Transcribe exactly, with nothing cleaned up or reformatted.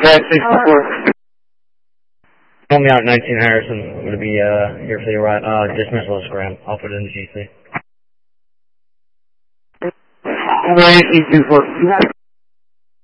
Okay, six four. Call me out at nineteen Harrison. I'm going to be uh, here for the right uh, dismissal scram. I'll put it in the G C. Over eighteen two four.